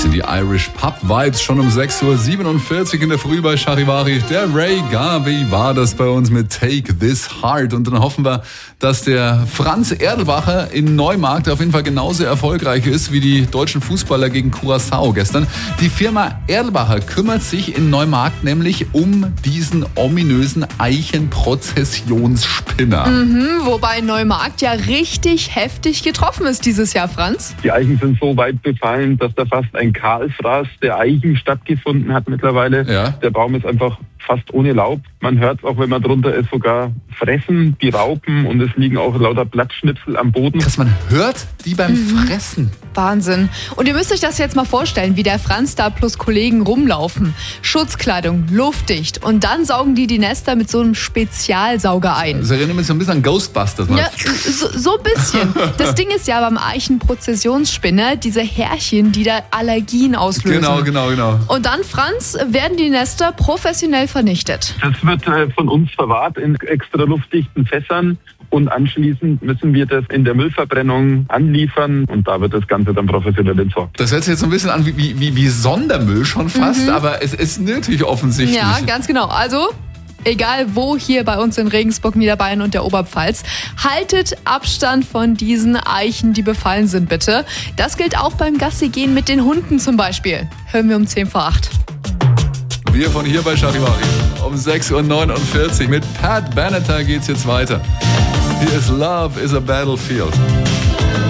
Bisschen die Irish Pub Vibes schon um 6.47 Uhr in der Früh bei Charivari. Der Ray Garvey war das bei uns mit Take This Heart. Und dann hoffen wir, dass der Franz Erdelbacher in Neumarkt auf jeden Fall genauso erfolgreich ist wie die deutschen Fußballer gegen Curaçao gestern. Die Firma Erdelbacher kümmert sich in Neumarkt nämlich um diesen ominösen Eichenprozessionsspinner. Wobei Neumarkt ja richtig heftig getroffen ist dieses Jahr, Franz. Die Eichen sind so weit befallen, dass da fast ein Kahlfraß der Eichen stattgefunden hat mittlerweile. Ja. Der Baum ist einfach fast ohne Laub. Man hört es auch, wenn man drunter ist, sogar fressen die Raupen und es liegen auch lauter Blattschnipsel am Boden. Dass man hört die beim Fressen. Wahnsinn. Und ihr müsst euch das jetzt mal vorstellen, wie der Franz da plus Kollegen rumlaufen. Schutzkleidung, luftdicht. Und dann saugen die Nester mit so einem Spezialsauger ein. Das erinnert mich so ein bisschen an Ghostbusters. Ja, so ein bisschen. Das Ding ist ja beim Eichenprozessionsspinner diese Härchen, die da Allergien auslösen. Genau. Und dann, Franz, werden die Nester professionell vernichtet. Das wird von uns verwahrt in extra luftdichten Fässern. Und anschließend müssen wir das in der Müllverbrennung anliefern und da wird das Ganze dann professionell entsorgt. Das hört sich jetzt so ein bisschen an wie Sondermüll schon fast, aber es ist natürlich offensichtlich. Ja, ganz genau. Also, egal wo hier bei uns in Regensburg, Niederbayern und der Oberpfalz, haltet Abstand von diesen Eichen, die befallen sind, bitte. Das gilt auch beim Gassigehen mit den Hunden zum Beispiel. Hören wir um 10:08. Wir von hier bei Charivari um 6.49 Uhr mit Pat Benatar geht's jetzt weiter. Hier ist Love is a Battlefield.